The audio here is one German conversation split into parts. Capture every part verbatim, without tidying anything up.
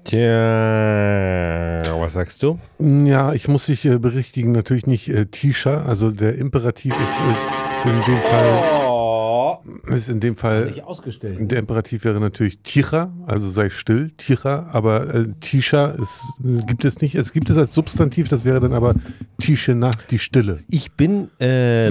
Tja, was sagst du? Ja, ich muss dich äh, berichtigen, natürlich nicht äh, Tisha, also der Imperativ ist äh, in dem Fall ist in dem Fall Nicht ausgestellt. der Imperativ wäre natürlich Ticha, also sei still, Ticha, aber äh, Tisha ist, gibt es nicht, es gibt es als Substantiv, das wäre dann aber Tishena, die Stille. Ich bin äh,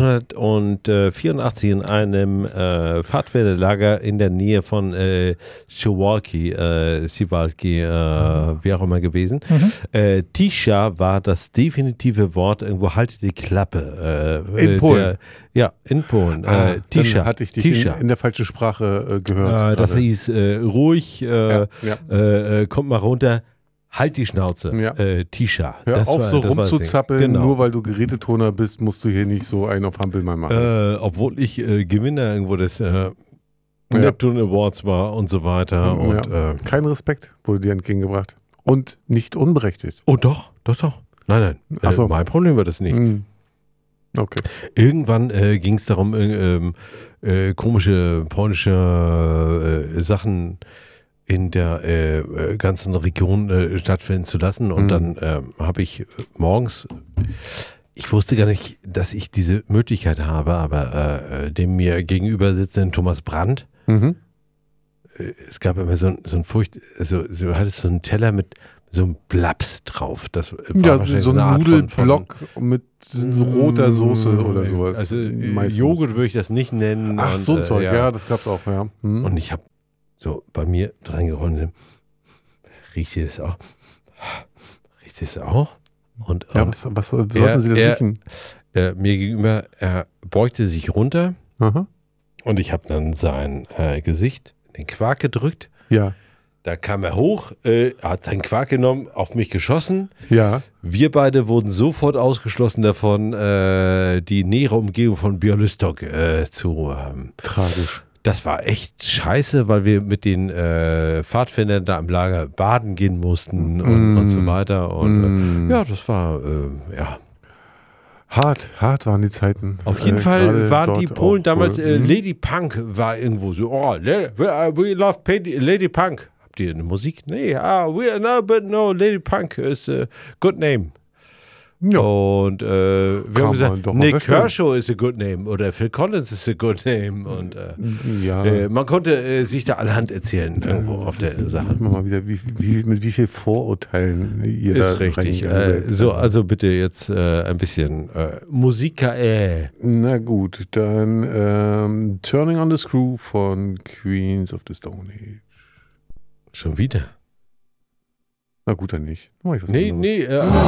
neunzehnhundertvierundachtzig in einem äh, Pfadfinderlager in der Nähe von äh, Suwałki, äh, Suwałki, äh, wie auch immer gewesen. Mhm. Äh, Tisha war das definitive Wort, irgendwo halte die Klappe. Äh, in Polen. Der, ja, in Polen. Ah, äh, Tisha. hatte ich dich Tisha. in, in der falschen Sprache äh, gehört. Äh, das hieß äh, ruhig, äh, ja, ja. Äh, kommt mal runter, halt die Schnauze, ja. äh, Tisha. Hör das auf war, so das rumzuzappeln, genau. nur weil du Gerätetoner bist, musst du hier nicht so einen auf Hampelmann machen. Äh, obwohl ich äh, Gewinner irgendwo des äh, Neptune Awards war und so weiter. Und, ja. äh, Kein Respekt wurde dir entgegengebracht. Und nicht unberechtigt. Oh doch, doch, doch. Nein, nein. Ach so. Äh, mein Problem war das nicht. Mhm. Okay. Irgendwann äh, ging es darum, äh, äh, komische polnische äh, Sachen in der äh, ganzen Region äh, stattfinden zu lassen. Und mhm. dann äh, habe ich morgens, ich wusste gar nicht, dass ich diese Möglichkeit habe, aber äh, dem mir gegenüber sitzenden Thomas Brandt, mhm. äh, es gab immer so, so ein Furcht, also du hattest so einen Teller mit so ein Blaps drauf. Das war ja, wahrscheinlich so ein eine Nudelblock mit roter Soße oder sowas. Also meistens. Joghurt würde ich das nicht nennen. Ach, und, so ein äh, Zeug, ja. ja, das gab's auch, ja. Hm. Und ich habe so bei mir dran geräumt, riecht ihr das auch? Riecht ihr das auch? Und, ja, und was, was sollten er, Sie denn er, riechen? Er, mir gegenüber, er beugte sich runter. Aha. Und ich habe dann sein äh, Gesicht in den Quark gedrückt. Ja. Da kam er hoch, äh, hat seinen Quark genommen, auf mich geschossen. Ja. Wir beide wurden sofort ausgeschlossen davon, äh, die nähere Umgebung von Bialystok äh, zu ähm, Tragisch. Das war echt scheiße, weil wir mit den äh, Pfadfindern da im Lager baden gehen mussten und, mm. und so weiter. Und mm. äh, ja, das war, äh, ja. Hart, hart waren die Zeiten. Auf jeden äh, Fall waren die Polen damals, äh, Lady Punk war irgendwo so, oh, we love Lady Punk. Habt ihr eine Musik? Nee, ah, we, no, but no, Lady Punk is a good name. Ja. Und äh, wir Kann haben gesagt, Nick Kershaw is a good name oder Phil Collins is a good name. Und äh, ja. äh, man konnte äh, sich da allerhand erzählen irgendwo das auf der ist, Sache. Mal wieder, wie, wie, mit wie viel Vorurteilen ihr ist da richtig. Äh, so, also bitte jetzt äh, ein bisschen äh, Musika. Äh. Na gut, dann ähm, Turning on the Screw von Queens of the Stone Age. Schon wieder? Na gut, dann nicht. Oh, nee, nee. Äh,